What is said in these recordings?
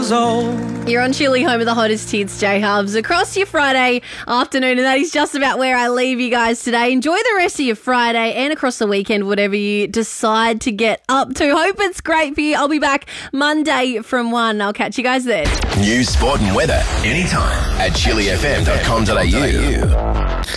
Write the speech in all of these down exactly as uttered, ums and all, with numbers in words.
years old. You're on Chili, home of the hottest hits, J-Hubs, across your Friday afternoon, and that is just about where I leave you guys today. Enjoy the rest of your Friday and across the weekend, whatever you decide to get up to. Hope it's great for you. I'll be back Monday from one. I'll catch you guys then. News, sport and weather anytime at chili f m dot com dot a u.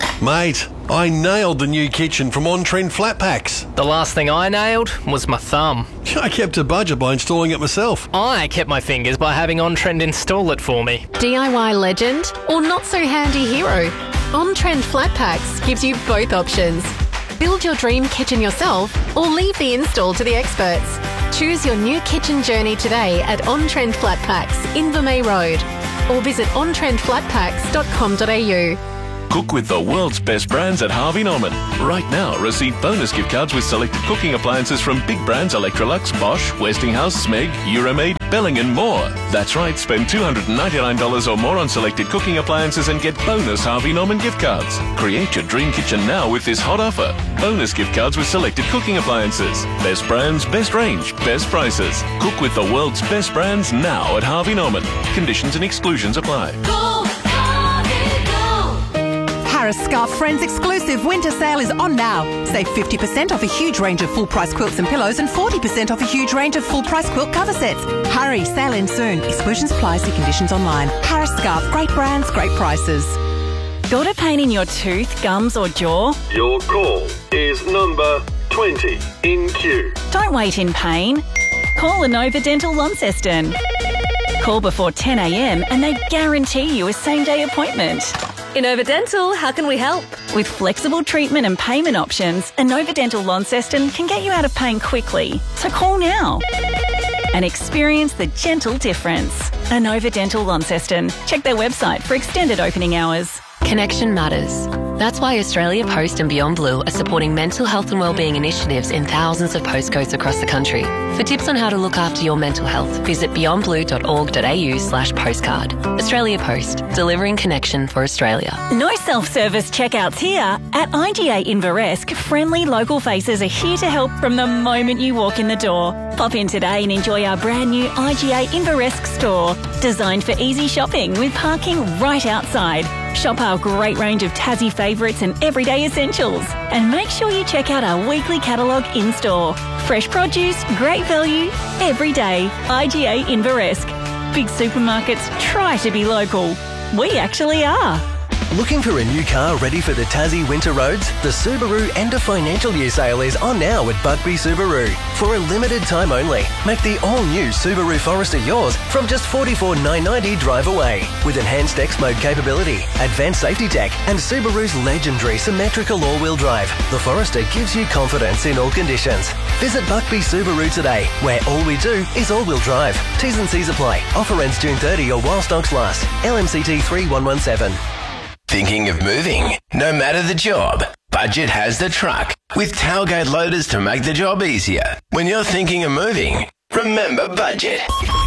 Mate, I nailed the new kitchen from On Trend Flat Packs. The last thing I nailed was my thumb. I kept a budget by installing it myself. I kept my fingers by having On Trend install it for me. D I Y legend or not so handy hero? On Trend Flat Packs gives you both options. Build your dream kitchen yourself or leave the install to the experts. Choose your new kitchen journey today at On Trend Flat Packs, Invermay Road, or visit on trend flat packs dot com dot a u. Cook with the world's best brands at Harvey Norman. Right now, receive bonus gift cards with selected cooking appliances from big brands Electrolux, Bosch, Westinghouse, Smeg, Euromaid, Belling and more. That's right, spend two hundred ninety-nine dollars or more on selected cooking appliances and get bonus Harvey Norman gift cards. Create your dream kitchen now with this hot offer. Bonus gift cards with selected cooking appliances. Best brands, best range, best prices. Cook with the world's best brands now at Harvey Norman. Conditions and exclusions apply. Go, Harvey, go! Harris Scarf Friends exclusive winter sale is on now. Save fifty percent off a huge range of full-price quilts and pillows and forty percent off a huge range of full-price quilt cover sets. Hurry, sale ends soon. Exclusions apply, see conditions online. Harris Scarf, great brands, great prices. Got a pain in your tooth, gums or jaw? Your call is number twenty in queue. Don't wait in pain. Call Inova Dental Launceston. Call before ten a m and they guarantee you a same-day appointment. Inova Dental, how can we help? With flexible treatment and payment options, Inova Dental Launceston can get you out of pain quickly. So call now and experience the gentle difference. Inova Dental Launceston. Check their website for extended opening hours. Connection matters. That's why Australia Post and Beyond Blue are supporting mental health and wellbeing initiatives in thousands of postcodes across the country. For tips on how to look after your mental health, visit beyond blue dot org dot a u slash postcard. Australia Post, delivering connection for Australia. No self-service checkouts here. At I G A Inveresk, friendly local faces are here to help from the moment you walk in the door. Pop in today and enjoy our brand new I G A Inveresk store, designed for easy shopping with parking right outside. Shop our great range of Tassie favourites and everyday essentials. And make sure you check out our weekly catalogue in-store. Fresh produce, great value, every day. I G A Inveresk. Big supermarkets try to be local. We actually are. Looking for a new car ready for the Tassie winter roads? The Subaru End of Financial Year sale is on now at Bugbee Subaru. For a limited time only, make the all-new Subaru Forester yours from just forty-four thousand nine hundred ninety dollars drive away. With enhanced X-Mode capability, advanced safety tech and Subaru's legendary symmetrical all-wheel drive, the Forester gives you confidence in all conditions. Visit Bugbee Subaru today, where all we do is all-wheel drive. T's and C's apply. Offer ends June thirtieth or while stocks last. L M C T three one one seven. Thinking of moving? No matter the job, Budget has the truck with tailgate loaders to make the job easier. When you're thinking of moving, remember Budget.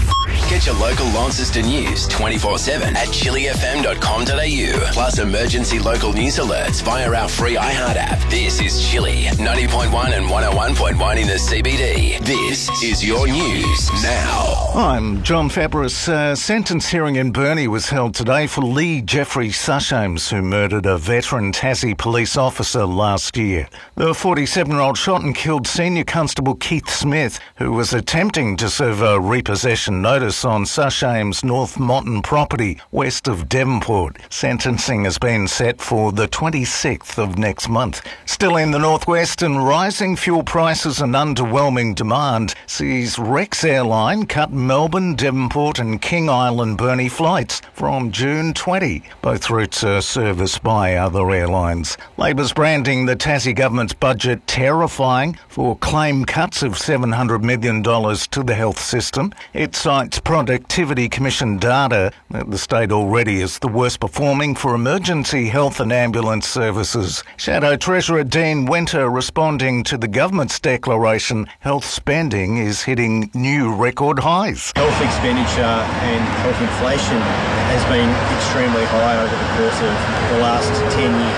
Get your local Launceston news twenty-four seven at chili f m dot com dot a u. Plus emergency local news alerts via our free iHeart app. This is Chili, ninety point one and one oh one point one in the C B D. This is your news now. I'm John Fabris. A sentence hearing in Burnie was held today for Lee Jeffrey Sushames, who murdered a veteran Tassie police officer last year. The forty-seven-year-old shot and killed Senior Constable Keith Smith, who was attempting to serve a repossession notice on Sushames' North Motton property west of Devonport. Sentencing has been set for the twenty-sixth of next month. Still in the northwest, and rising fuel prices and underwhelming demand sees Rex Airline cut Melbourne, Devonport and King Island Burnie flights from June twentieth. Both routes are serviced by other airlines. Labor's branding the Tassie government's budget terrifying for claim cuts of seven hundred million dollars to the health system. It cites Productivity Commission data that the state already is the worst performing for emergency health and ambulance services. Shadow Treasurer Dean Winter responding to the government's declaration health spending is hitting new record highs. Health expenditure and health inflation has been extremely high over the course of the last ten years.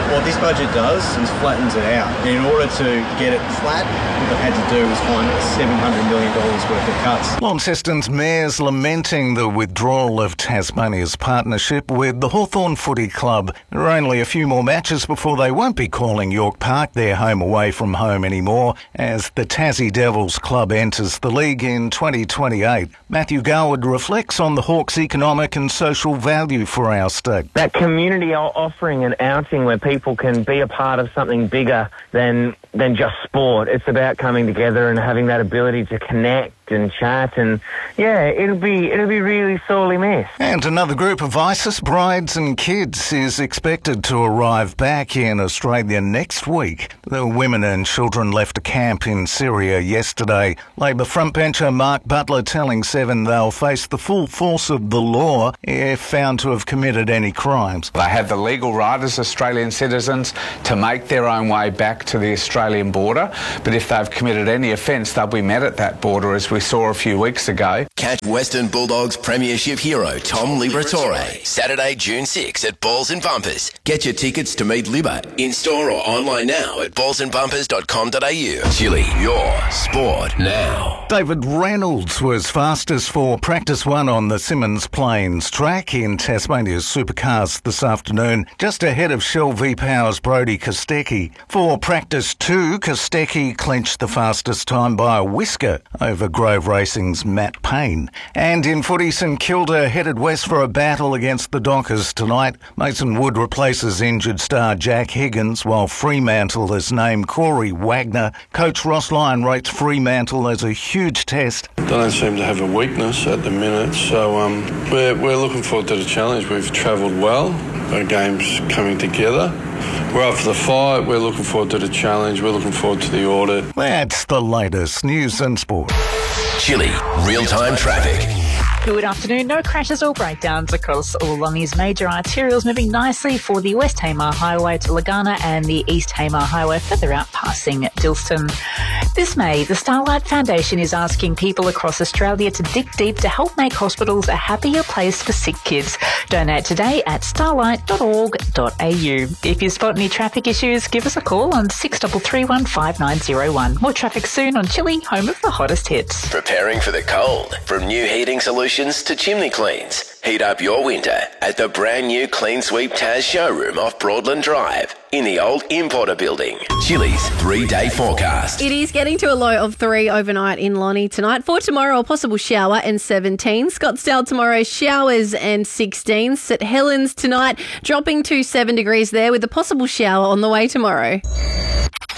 What this budget does is flattens it out. And in order to get it flat, what they've had to do is find seven hundred million dollars worth of cuts. Launceston's mayor's lamenting the withdrawal of Tasmania's partnership with the Hawthorn Footy Club. There are only a few more matches before they won't be calling York Park their home away from home anymore as the Tassie Devils club enters the league in twenty twenty-eight. Matthew Garwood reflects on the Hawks' economic and social value for our state. That community offering an outing where people can be a part of something bigger than than just sport. It's about coming together and having that ability to connect and chat, and yeah, it'll be it'll be really sorely missed. And another group of ISIS brides and kids is expected to arrive back in Australia next week. The women and children left a camp in Syria yesterday. Labor frontbencher Mark Butler telling Seven they'll face the full force of the law if found to have committed any crimes. They have the legal right as Australian citizens to make their own way back to the Australian border, but if they've committed any offence, they'll be met at that border, as we saw a few weeks ago. Catch Western Bulldogs Premiership hero Tom Liberatore Saturday, June sixth at Balls and Bumpers. Get your tickets to meet Libba in store or online now at balls and bumpers dot com dot a u. Chili, your sport now. David Reynolds was fastest for practice one on the Simmons Plains track in Tasmania's Supercars this afternoon, just ahead of Shell V-Power's Brodie Kostecki. For practice two, Kostecki clinched the fastest time by a whisker over Grove Racing's Matt Payne. And in footy, St Kilda headed west for a battle against the Dockers tonight. Mason Wood replaces injured star Jack Higgins, while Fremantle has named Corey Wagner. Coach Ross Lyon rates Fremantle as a huge test. They don't seem to have a weakness at the minute, so um, we're, we're looking forward to the challenge. We've travelled well. Our game's coming together. We're up for the fight. We're looking forward to the challenge. We're looking forward to the audit. That's the latest news and sport. Chili, real-time traffic. Good afternoon. No crashes or breakdowns across all Lonnie's major arterials, moving nicely for the West Tamar Highway to Lagana and the East Tamar Highway further out passing Dilston. This May, the Starlight Foundation is asking people across Australia to dig deep to help make hospitals a happier place for sick kids. Donate today at starlight dot org dot a u. If you spot any traffic issues, give us a call on six three three one five nine zero one. More traffic soon on Chili, home of the hottest hits. Preparing for the cold. From new heating solutions to chimney cleans. Heat up your winter at the brand new Clean Sweep Taz showroom off Broadland Drive in the old Importer building. Chili's three-day forecast. It is getting to a low of three overnight in Lonnie tonight. For tomorrow, a possible shower and seventeen. Scottsdale tomorrow, showers and sixteen. St Helens tonight, dropping to seven degrees there with a possible shower on the way tomorrow.